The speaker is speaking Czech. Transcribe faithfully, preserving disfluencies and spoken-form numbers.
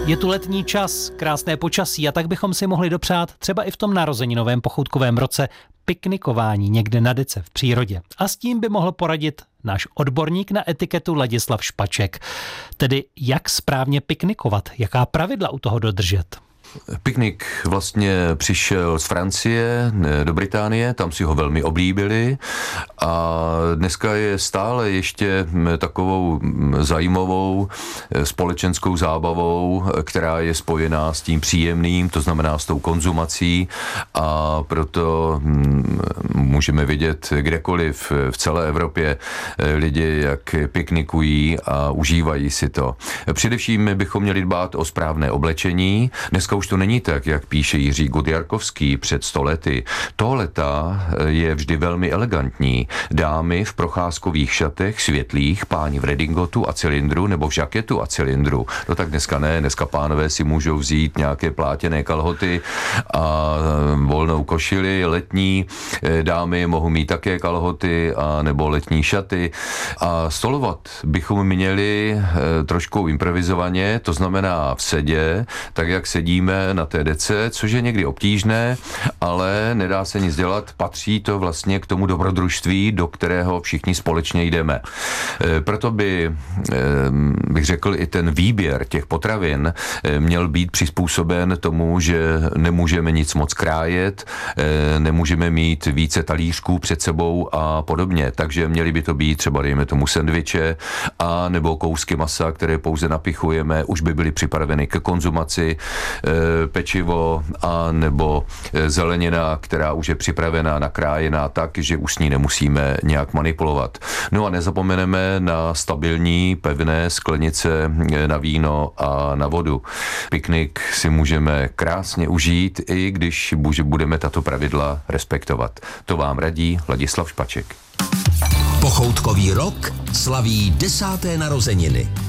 Je tu letní čas, krásné počasí a tak bychom si mohli dopřát třeba i v tom narozeninovém pochoutkovém roce piknikování někde na dece v přírodě. A s tím by mohl poradit náš odborník na etiketu Ladislav Špaček. Tedy jak správně piknikovat, jaká pravidla u toho dodržet. Piknik vlastně přišel z Francie do Británie, tam si ho velmi oblíbili a dneska je stále ještě takovou zajímavou společenskou zábavou, která je spojená s tím příjemným, to znamená s tou konzumací, a proto můžeme vidět kdekoliv v celé Evropě lidi, jak piknikují a užívají si to. Především bychom měli dbát o správné oblečení. Dneska už to není tak, jak píše Jiří Gudjarkovský před sto lety. Tohleta je vždy velmi elegantní. Dámy v procházkových šatech světlých, páni v redingotu a cylindru nebo v žaketu a cylindru. No tak dneska ne, dneska pánové si můžou vzít nějaké plátěné kalhoty a volnou košili letní. Dámy mohou mít také kalhoty a nebo letní šaty. A stolovat bychom měli trošku improvizovaně, to znamená v sedě, tak jak sedíme na té dece, což je někdy obtížné, ale nedá se nic dělat, patří to vlastně k tomu dobrodružství, do kterého všichni společně jdeme. Proto by, bych řekl, i ten výběr těch potravin měl být přizpůsoben tomu, že nemůžeme nic moc krájet, nemůžeme mít více talířků před sebou a podobně, takže měly by to být třeba, dejme tomu, sendviče a nebo kousky masa, které pouze napichujeme, už by byly připraveny ke konzumaci, pečivo a nebo zelenina, která už je připravená, nakrájená tak, že už s ní nemusíme nějak manipulovat. No a nezapomeneme na stabilní, pevné sklenice na víno a na vodu. Piknik si můžeme krásně užít, i když budeme tato pravidla respektovat. To vám radí Ladislav Špaček. Pochoutkový rok slaví desáté narozeniny.